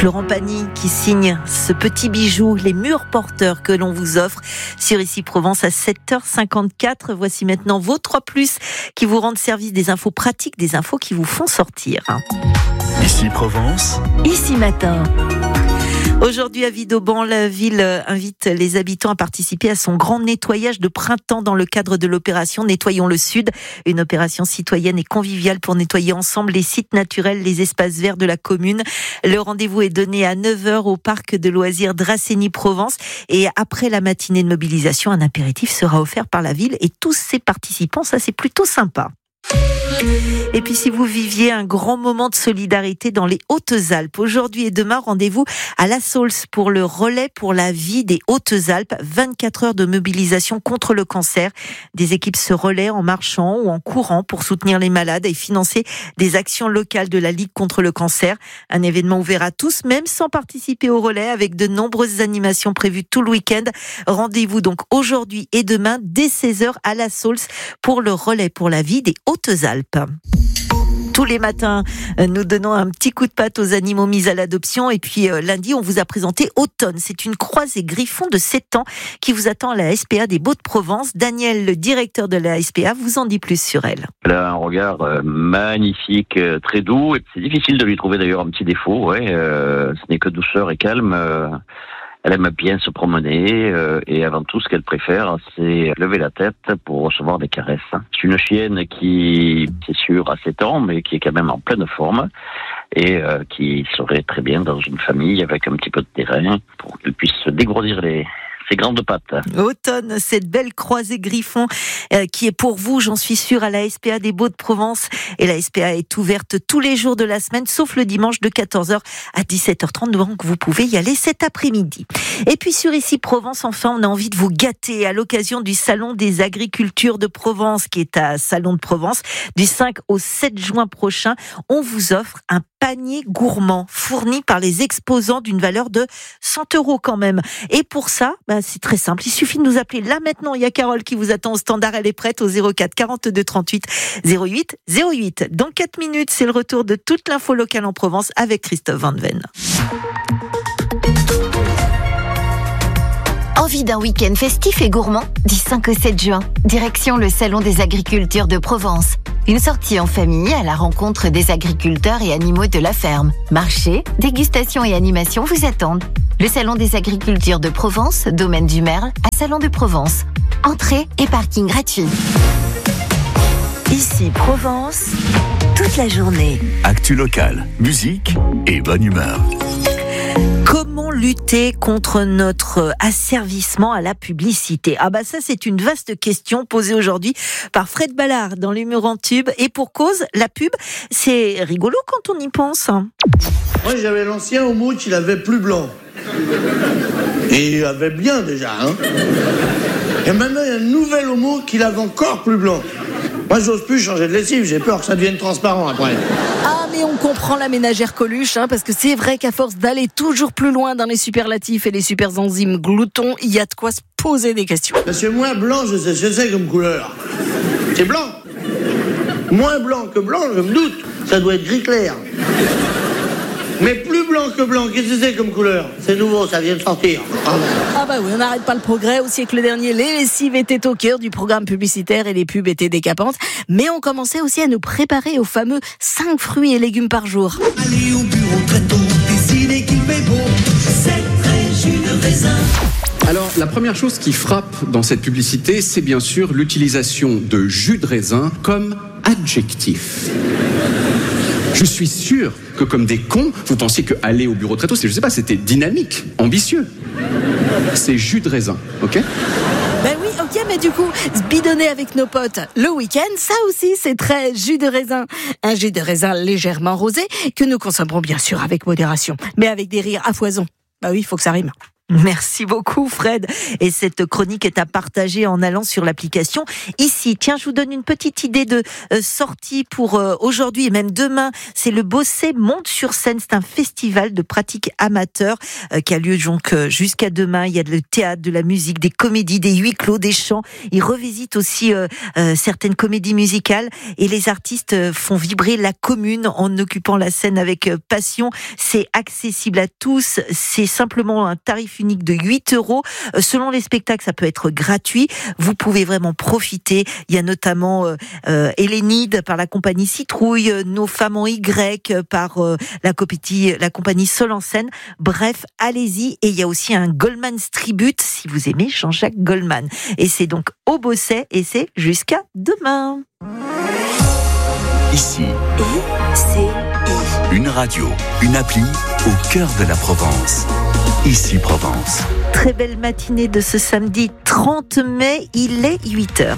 Florent Pagny qui signe ce petit bijou, les murs porteurs que l'on vous offre sur Ici Provence à 7h54. Voici maintenant vos 3+, qui vous rendent service des infos pratiques, des infos qui vous font sortir. Ici Provence. Ici Matin. Aujourd'hui à Vidauban, la ville invite les habitants à participer à son grand nettoyage de printemps dans le cadre de l'opération Nettoyons le Sud, une opération citoyenne et conviviale pour nettoyer ensemble les sites naturels, les espaces verts de la commune. Le rendez-vous est donné à 9h au parc de loisirs Dracénie-Provence et après la matinée de mobilisation, un apéritif sera offert par la ville et tous ses participants, ça c'est plutôt sympa. Et puis si vous viviez un grand moment de solidarité dans les Hautes-Alpes, aujourd'hui et demain, rendez-vous à La Saulce pour le relais pour la vie des Hautes-Alpes. 24 heures de mobilisation contre le cancer. Des équipes se relaient en marchant ou en courant pour soutenir les malades et financer des actions locales de la Ligue contre le cancer. Un événement ouvert à tous, même sans participer au relais, avec de nombreuses animations prévues tout le week-end. Rendez-vous donc aujourd'hui et demain dès 16h à La Saulce pour le relais pour la vie des Hautes-Alpes. Tous les matins, nous donnons un petit coup de patte aux animaux mis à l'adoption. Et puis lundi, on vous a présenté Automne. C'est une croisée griffon de 7 ans qui vous attend à la SPA des Baux-de-Provence. Daniel, le directeur de la SPA, vous en dit plus sur elle. Elle a un regard magnifique, très doux. Et c'est difficile de lui trouver d'ailleurs un petit défaut. Ce n'est que douceur et calme. Elle aime bien se promener et avant tout, ce qu'elle préfère, c'est lever la tête pour recevoir des caresses. C'est une chienne qui, c'est sûr, a 7 ans, mais qui est quand même en pleine forme et qui serait très bien dans une famille avec un petit peu de terrain pour qu'elle puisse se dégrossir ses grandes pattes. Automne, cette belle croisée griffon qui est pour vous, j'en suis sûre, à la SPA des Baux-de-Provence. Et la SPA est ouverte tous les jours de la semaine, sauf le dimanche de 14h à 17h30. Donc vous pouvez y aller cet après-midi. Et puis sur Ici Provence, enfin, on a envie de vous gâter à l'occasion du Salon des Agricultures de Provence, qui est à Salon de Provence, du 5 au 7 juin prochain. On vous offre un panier gourmand fourni par les exposants d'une valeur de 100 € quand même. Et pour ça, c'est très simple. Il suffit de nous appeler là maintenant. Il y a Carole qui vous attend au standard. Elle est prête au 04 42 38 08 08. Dans 4 minutes, c'est le retour de toute l'info locale en Provence avec Christophe Van Ven. Envie d'un week-end festif et gourmand ? Du 5 au 7 juin, direction le Salon des Agricultures de Provence. Une sortie en famille à la rencontre des agriculteurs et animaux de la ferme. Marché, dégustation et animation vous attendent. Le Salon des Agricultures de Provence, domaine du Merle, à Salon de Provence. Entrée et parking gratuit. Ici Provence, toute la journée. Actu locale, musique et bonne humeur. Comment lutter contre notre asservissement à la publicité ? Ça c'est une vaste question posée aujourd'hui par Fred Ballard dans l'Humour en tube. Et pour cause, la pub, c'est rigolo quand on y pense. Moi j'avais l'ancien homo qui l'avait plus blanc. Et il avait bien déjà. Et maintenant il y a un nouvel homo qui l'avait encore plus blanc. Moi j'ose plus changer de lessive, j'ai peur que ça devienne transparent après. Mais on comprend la ménagère Coluche, parce que c'est vrai qu'à force d'aller toujours plus loin dans les superlatifs et les super enzymes gloutons, il y a de quoi se poser des questions. Parce que moins blanc, je sais ce que c'est comme couleur. C'est blanc. Moins blanc que blanc, je me doute. Ça doit être gris clair. Mais plus blanc que blanc, qu'est-ce que c'est comme couleur ? C'est nouveau, ça vient de sortir. Oui, on n'arrête pas le progrès. Au siècle dernier, les lessives étaient au cœur du programme publicitaire et les pubs étaient décapantes. Mais on commençait aussi à nous préparer aux fameux 5 fruits et légumes par jour. Allez au bureau très tôt, décidez qu'il fait beau, c'est très jus de raisin. Alors, la première chose qui frappe dans cette publicité, c'est bien sûr l'utilisation de jus de raisin comme adjectif. Je suis sûr que comme des cons, vous pensiez que aller au bureau très tôt, c'était dynamique, ambitieux. C'est jus de raisin, ok ? Oui, ok, mais du coup, se bidonner avec nos potes le week-end, ça aussi, c'est très jus de raisin. Un jus de raisin légèrement rosé que nous consommerons bien sûr avec modération, mais avec des rires à foison. Oui, il faut que ça rime. Merci beaucoup Fred. Et cette chronique est à partager en allant sur l'application Ici. Tiens, je vous donne une petite idée de sortie pour aujourd'hui et même demain. C'est le Bosset monte sur scène. C'est un festival de pratique amateur qui a lieu donc jusqu'à demain. Il y a le théâtre, de la musique, des comédies, des huis clos, des chants. Ils revisitent aussi certaines comédies musicales et les artistes font vibrer la commune en occupant la scène avec passion. C'est accessible à tous. C'est simplement un tarif unique de 8 €. Selon les spectacles, ça peut être gratuit. Vous pouvez vraiment profiter. Il y a notamment Hélénide par la compagnie Citrouille, Nos femmes en Y par la compagnie Sol en scène. Bref, allez-y. Et il y a aussi un Goldman's Tribute si vous aimez Jean-Jacques Goldman. Et c'est donc au Bosset et c'est jusqu'à demain. Ici, une radio, une appli au cœur de la Provence. Ici Provence. Très belle matinée de ce samedi 30 mai, il est 8h.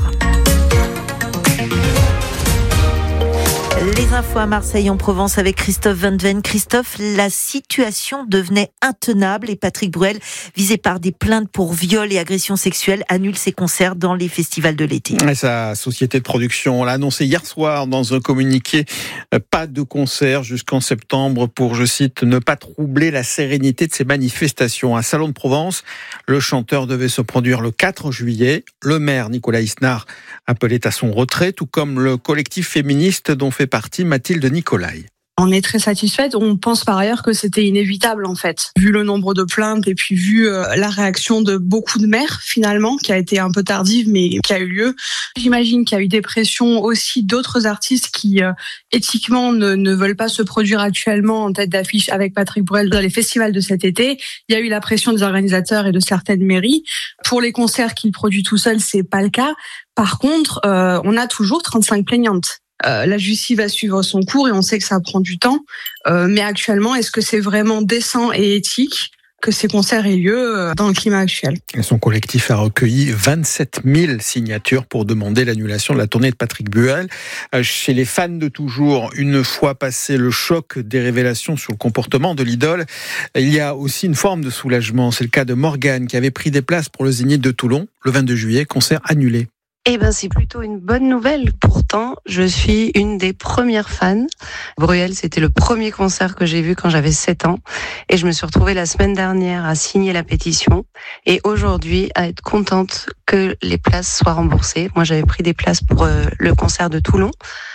Les infos à Marseille en Provence avec Christophe Van Ven. Christophe, la situation devenait intenable et Patrick Bruel, visé par des plaintes pour viol et agression sexuelle, annule ses concerts dans les festivals de l'été. Et sa société de production l'a annoncé hier soir dans un communiqué. Pas de concert jusqu'en septembre pour, je cite, ne pas troubler la sérénité de ces manifestations. À Salon de Provence, le chanteur devait se produire le 4 juillet. Le maire Nicolas Isnard appelait à son retrait, tout comme le collectif féministe dont fait partie Mathilde Nicolai. On est très satisfaite. On pense par ailleurs que c'était inévitable en fait, vu le nombre de plaintes et puis vu la réaction de beaucoup de maires finalement, qui a été un peu tardive mais qui a eu lieu. J'imagine qu'il y a eu des pressions aussi d'autres artistes qui éthiquement ne veulent pas se produire actuellement en tête d'affiche avec Patrick Bruel dans les festivals de cet été. Il y a eu la pression des organisateurs et de certaines mairies. Pour les concerts qu'il produit tout seul, c'est pas le cas. Par contre, on a toujours 35 plaignantes. La justice va suivre son cours et on sait que ça prend du temps. Mais actuellement, est-ce que c'est vraiment décent et éthique que ces concerts aient lieu dans le climat actuel? Et son collectif a recueilli 27 000 signatures pour demander l'annulation de la tournée de Patrick Bruel. Chez les fans de toujours, une fois passé le choc des révélations sur le comportement de l'idole, il y a aussi une forme de soulagement. C'est le cas de Morgane qui avait pris des places pour le Zénith de Toulon le 22 juillet, concert annulé. Eh ben, c'est plutôt une bonne nouvelle. Pourtant, je suis une des premières fans. Bruel, c'était le premier concert que j'ai vu quand j'avais 7 ans. Et je me suis retrouvée la semaine dernière à signer la pétition. Et aujourd'hui, à être contente que les places soient remboursées. Moi, j'avais pris des places pour le concert de Toulon.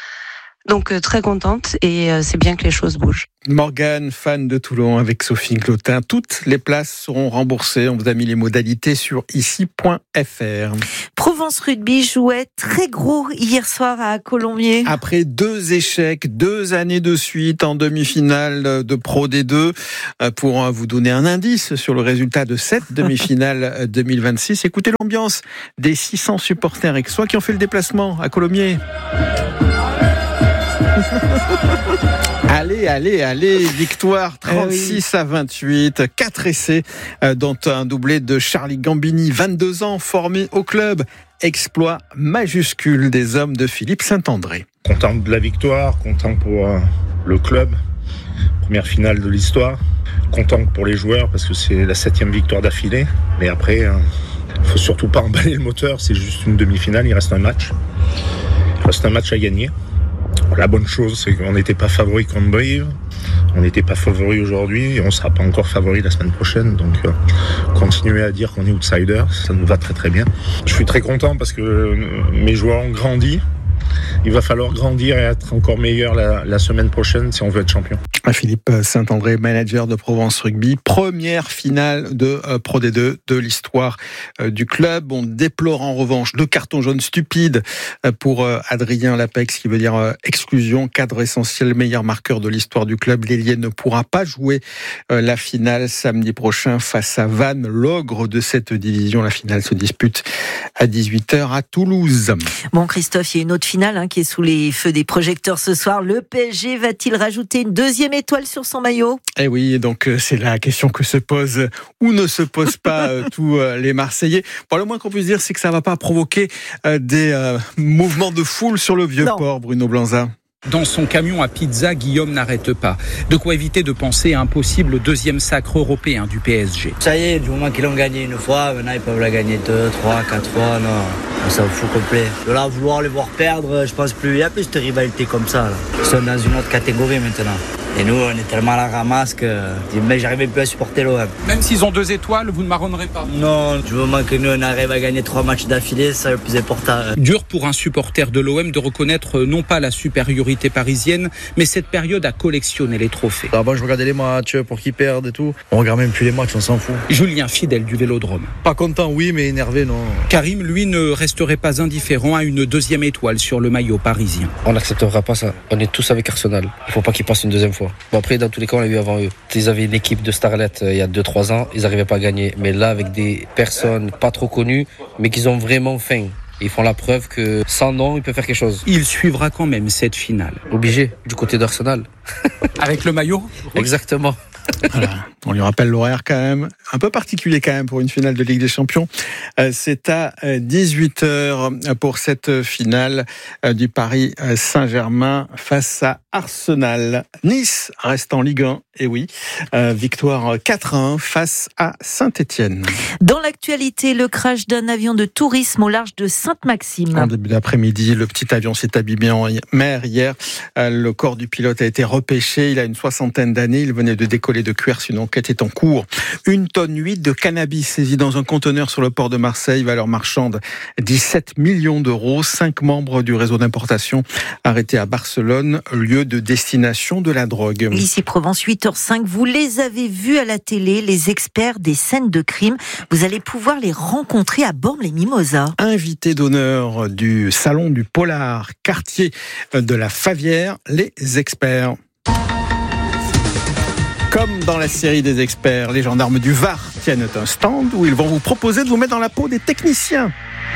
Donc très contente et c'est bien que les choses bougent. Morgane, fan de Toulon avec Sophie Clotin. Toutes les places seront remboursées. On vous a mis les modalités sur ici.fr. Provence Rugby jouait très gros hier soir à Colombier. Après 2 échecs, 2 années de suite en demi-finale de Pro D2, pour vous donner un indice sur le résultat de cette demi-finale 2026, écoutez l'ambiance des 600 supporters aixois qui ont fait le déplacement à Colombier. Allez, victoire 36-28, 4 essais, dont un doublé de Charlie Gambini, 22 ans, formé au club. Exploit majuscule des hommes de Philippe Saint-André. Content de la victoire, content pour le club, première finale de l'histoire, content pour les joueurs parce que c'est la 7e victoire d'affilée. Mais après, il faut surtout pas emballer le moteur, c'est juste une demi-finale, il reste un match. Il reste un match à gagner. La bonne chose, c'est qu'on n'était pas favori contre Brive, on n'était pas favori aujourd'hui et on ne sera pas encore favori la semaine prochaine. Donc continuer à dire qu'on est outsider, ça nous va très très bien. Je suis très content parce que mes joueurs ont grandi. Il va falloir grandir et être encore meilleur la semaine prochaine si on veut être champion. Philippe Saint-André, manager de Provence Rugby, première finale de Pro D2 de l'histoire du club. On déplore en revanche 2 cartons jaunes stupides pour Adrien Lapex, qui veut dire exclusion, cadre essentiel, meilleur marqueur de l'histoire du club. L'Ailier ne pourra pas jouer la finale samedi prochain face à Vannes, l'ogre de cette division. La finale se dispute à 18h à Toulouse. Bon, Christophe, il y a une autre finale qui est sous les feux des projecteurs ce soir. Le PSG va-t-il rajouter une 2e étoile sur son maillot? Eh oui, donc c'est la question que se pose ou ne se pose pas tous les Marseillais. Bon, le moins qu'on puisse dire, c'est que ça ne va pas provoquer des mouvements de foule sur le Vieux-Port, Bruno Blanza. Dans son camion à pizza, Guillaume n'arrête pas. De quoi éviter de penser à un possible deuxième sacre européen du PSG. Ça y est, du moment qu'ils l'ont gagné une fois, maintenant ils peuvent la gagner 2, 3, 4 fois. Non, on s'en fout complet. De là, vouloir les voir perdre, je pense plus. Il n'y a plus de rivalité comme ça. Là. Ils sont dans une autre catégorie maintenant. Et nous, on est tellement à la ramasse que j'arrivais plus à supporter l'OM. Même s'ils ont 2 étoiles, vous ne marronnerez pas? Non, du moment que nous, on arrive à gagner 3 matchs d'affilée, c'est le plus important. Dur pour un supporter de l'OM de reconnaître non pas la supériorité parisienne, mais cette période à collectionner les trophées. Avant, je regardais les matchs pour qu'ils perdent et tout. On regarde même plus les matchs, on s'en fout. Julien, fidèle du Vélodrome. Pas content, oui, mais énervé, non. Karim, lui, ne resterait pas indifférent à une deuxième étoile sur le maillot parisien. On n'acceptera pas ça. On est tous avec Arsenal. Il faut pas qu'ils passent une deuxième fois. Bon, après, dans tous les cas, on l'a eu avant eux. Ils avaient une équipe de starlets il y a 2-3 ans, ils n'arrivaient pas à gagner. Mais là, avec des personnes pas trop connues, mais qui ont vraiment faim. Ils font la preuve que sans nom, ils peuvent faire quelque chose. Il suivra quand même cette finale. Obligé, du côté d'Arsenal. Avec le maillot? Exactement. Voilà. On lui rappelle l'horaire quand même, un peu particulier quand même pour une finale de Ligue des Champions. C'est à 18h pour cette finale du Paris Saint-Germain face à Arsenal. Nice reste en Ligue 1, et oui, victoire 4-1 face à Saint-Étienne. Dans l'actualité, le crash d'un avion de tourisme au large de Sainte-Maxime. En début d'après-midi, le petit avion s'est abîmé en mer hier. Le corps du pilote a été repêché. Il a une 60aine d'années. Il venait de décoller de Cuers. Une enquête est en cours. 1,8 tonne de cannabis saisi dans un conteneur sur le port de Marseille. Valeur marchande 17 millions d'euros. 5 membres du réseau d'importation arrêtés à Barcelone, lieu de destination de la drogue. Ici Provence, 8h05. Vous les avez vus à la télé, les experts des scènes de crime. Vous allez pouvoir les rencontrer à Bormes-les-Mimosas. Invités d'honneur du Salon du Polar, quartier de la Favière, les experts. Comme dans la série des experts, les gendarmes du Var tiennent un stand où ils vont vous proposer de vous mettre dans la peau des techniciens.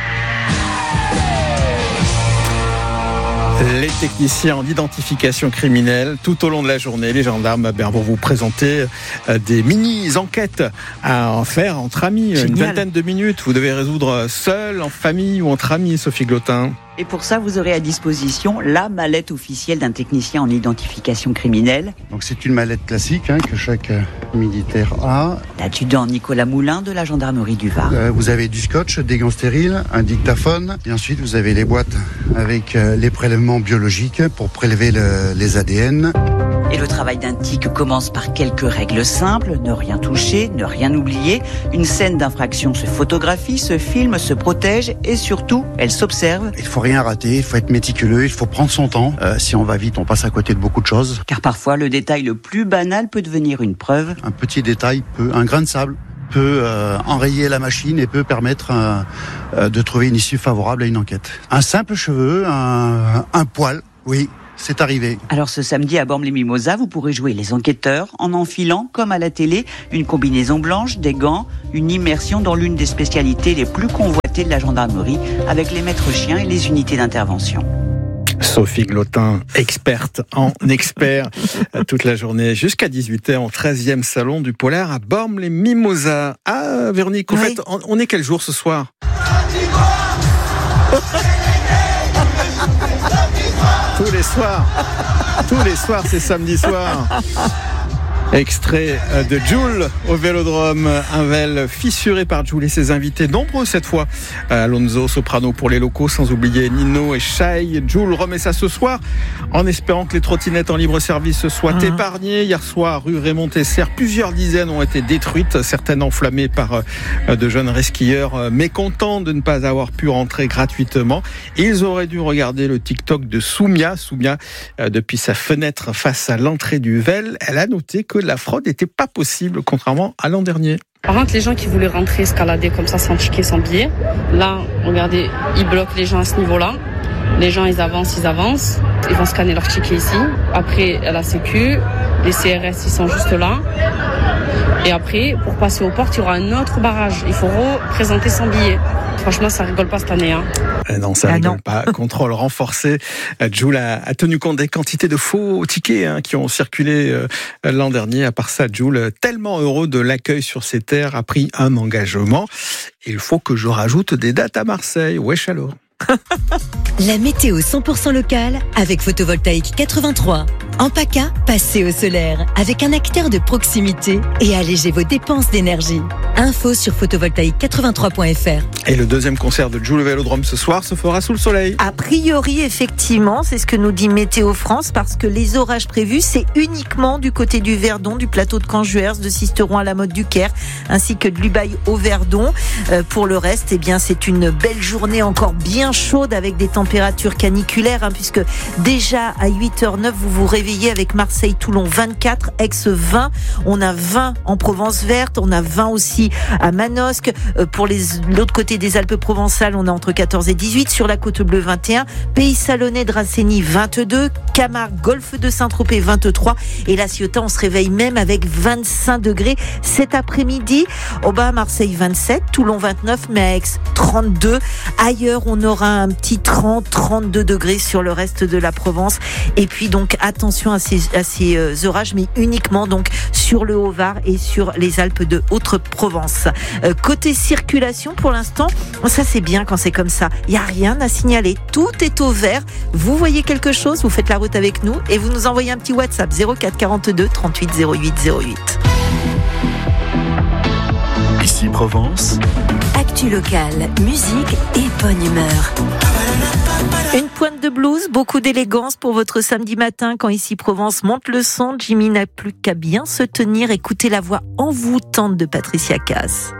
Les techniciens en identification criminelle, tout au long de la journée, les gendarmes vont vous présenter des mini-enquêtes à en faire entre amis. Génial. Une vingtaine de minutes, vous devez résoudre seul, en famille ou entre amis, Sophie Glotin. Et pour ça, vous aurez à disposition la mallette officielle d'un technicien en identification criminelle. Donc c'est une mallette classique que chaque militaire a. L'adjudant Nicolas Moulin de la gendarmerie du Var. Vous avez du scotch, des gants stériles, un dictaphone. Et ensuite, vous avez les boîtes avec les prélèvements biologiques pour prélever les ADN. Et le travail d'un TIC commence par quelques règles simples. Ne rien toucher, ne rien oublier. Une scène d'infraction se photographie, se filme, se protège et surtout, elle s'observe. Il faut rien rater, il faut être méticuleux, il faut prendre son temps. Si on va vite, on passe à côté de beaucoup de choses. Car parfois, le détail le plus banal peut devenir une preuve. Un petit détail, un grain de sable peut enrayer la machine et peut permettre de trouver une issue favorable à une enquête. Un simple cheveu, un poil, oui. C'est arrivé. Alors ce samedi à Bormes-les-Mimosas, vous pourrez jouer les enquêteurs en enfilant, comme à la télé, une combinaison blanche, des gants, une immersion dans l'une des spécialités les plus convoitées de la gendarmerie avec les maîtres chiens et les unités d'intervention. Sophie Glotin, experte en expert, toute la journée jusqu'à 18h au 13e salon du Polar à Bormes-les-Mimosas. Ah, Véronique, en fait, on est quel jour ce soir ? Tous les soirs, c'est samedi soir. Extrait de Jul au Vélodrome, un Vel fissuré par Jul et ses invités, nombreux cette fois. Alonso, soprano pour les locaux, sans oublier Nino et Shai. Jul remet ça ce soir, en espérant que les trottinettes en libre service soient épargnées. Hier soir, rue Raymond Tesser, plusieurs dizaines ont été détruites, certaines enflammées par de jeunes resquilleurs mécontents de ne pas avoir pu rentrer gratuitement. Ils auraient dû regarder le TikTok de Soumia. Soumia, depuis sa fenêtre face à l'entrée du Vel, elle a noté que la fraude n'était pas possible, contrairement à l'an dernier. Par contre, les gens qui voulaient rentrer, escalader comme ça, sans ticket, sans billet, là, regardez, ils bloquent les gens à ce niveau-là. Les gens, ils avancent. Ils vont scanner leur ticket ici. Après, la Sécu, les CRS, ils sont juste là. Et après, pour passer aux portes, il y aura un autre barrage. Il faut représenter son billet. Franchement, ça rigole pas cette année. Non, ça rigole pas. Contrôle renforcé. Jul a tenu compte des quantités de faux tickets qui ont circulé l'an dernier. À part ça, Jul, tellement heureux de l'accueil sur ses terres, a pris un engagement. Il faut que je rajoute des dates à Marseille. Wesh alors. La météo 100% locale avec Photovoltaïque 83. En PACA, passez au solaire avec un acteur de proximité et allégez vos dépenses d'énergie. Info sur photovoltaïque83.fr. Et le deuxième concert de Jul au Vélodrome ce soir se fera sous le soleil. A priori, effectivement, c'est ce que nous dit Météo France, parce que les orages prévus, c'est uniquement du côté du Verdon, du plateau de Canjuers, de Sisteron à la Motte du Caire, ainsi que de l'Ubaye au Verdon. Pour le reste, eh bien, c'est une belle journée encore bien chaude avec des températures caniculaires, puisque déjà à 8h09, vous vous réveillez avec Marseille-Toulon 24, Aix 20. On a 20 en Provence verte, on a 20 aussi à Manosque. Pour l'autre côté des Alpes-Provençales, on a entre 14 et 18. Sur la Côte Bleue, 21. Pays Salonnais, Dracénie, 22. Camargue, Golfe de Saint-Tropez, 23. Et La Ciotat, on se réveille même avec 25 degrés cet après-midi. Au bas, Marseille, 27. Toulon, 29. Mais à Aix, 32. Ailleurs, on aura un petit 30, 32 degrés sur le reste de la Provence. Et puis donc, attention à ces orages, mais uniquement donc sur le Haut-Var et sur les Alpes de Haute-Provence. Côté circulation, pour l'instant, ça c'est bien quand c'est comme ça. Il n'y a rien à signaler. Tout est au vert. Vous voyez quelque chose, vous faites la route avec nous et vous nous envoyez un petit WhatsApp 04 42 38 08 08. Ici Provence. Actu locale, musique et bonne humeur. Une pointe de blues, beaucoup d'élégance pour votre samedi matin quand Ici Provence monte le son. Jimmy n'a plus qu'à bien se tenir. Écoutez la voix envoûtante de Patricia Cass.